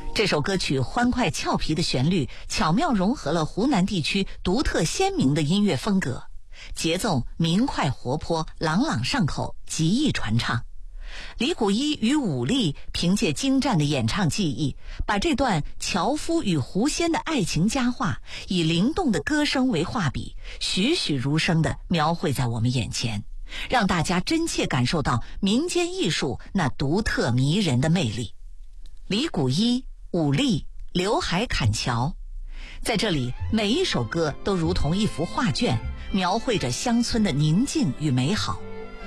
这首歌曲欢快俏皮的旋律巧妙融合了湖南地区独特鲜明的音乐风格，节奏明快活泼，朗朗上口，极易传唱。李谷一与武力凭借精湛的演唱技艺，把这段樵夫与狐仙的爱情佳话以灵动的歌声为画笔，栩栩如生地描绘在我们眼前，让大家真切感受到民间艺术那独特迷人的魅力。李谷一、武力、刘海砍樵，在这里每一首歌都如同一幅画卷，描绘着乡村的宁静与美好。